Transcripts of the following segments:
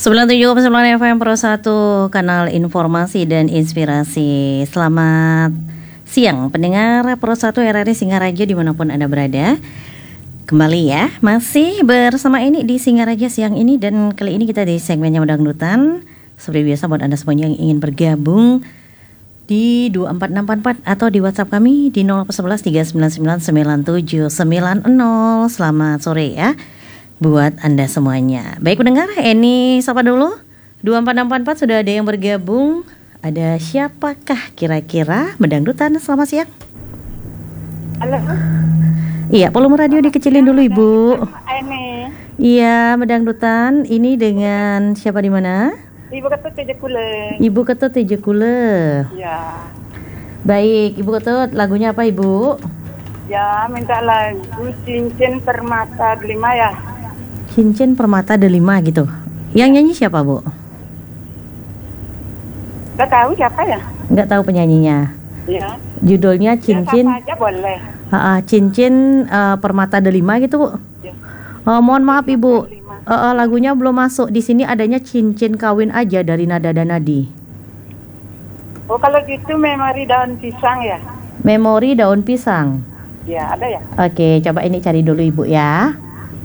97,9 FM Pro 1, kanal informasi dan inspirasi. Selamat siang pendengar Pro 1 RRI Singaraja dimanapun Anda berada. Kembali ya, masih bersama ini di Singaraja siang ini. Dan kali ini kita di segmennya Dangdutan. Seperti biasa buat Anda semuanya yang ingin bergabung di 24644 atau di WhatsApp kami di 0811 399 9790. Selamat sore ya buat Anda semuanya. Baik pendengar, ini siapa dulu? 24644 sudah ada yang bergabung. Ada siapakah kira-kira? Dangdutan, selamat siang. Halo. Iya, volume radio dikecilin dulu Ibu. Ini. Iya, Dangdutan. Ini dengan siapa di mana? Ibu Ketut Tejekule. Ibu Ketut Tejekule. Ya. Baik, Ibu Ketut, lagunya apa Ibu? Ya, minta lagu Cincin Permata Delima ya. Cincin Permata Delima gitu. Yang nyanyi siapa Bu? Gak tahu siapa ya? Nggak tahu penyanyinya. Ya. Judulnya Cincin. Ya, siapa aja boleh. Cincin Permata Delima gitu Bu. Ya. Mohon maaf Ibu. Lagunya belum masuk. Di sini adanya Cincin Kawin Aja dari Nada dan Nadi. Oh, kalau gitu Memori Daun Pisang ya? Memori Daun Pisang. Ya, ada ya. Oke, coba ini cari dulu Ibu ya.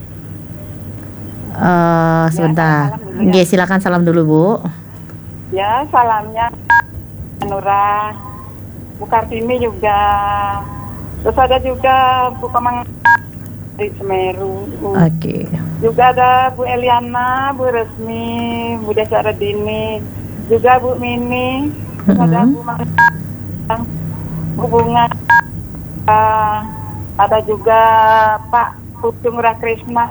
Sebentar. Ya, Silakan salam dulu Bu. Ya, salamnya Nura, Bu Kartini juga. Terus ada juga Bu Kemang di Semeru. Oke. Juga ada Bu Eliana, Bu Resmi, Bu Desa Redini, juga Bu Mini, ada Bu Mang, Bu Bunga, ada juga Pak Pucung Rakrisna.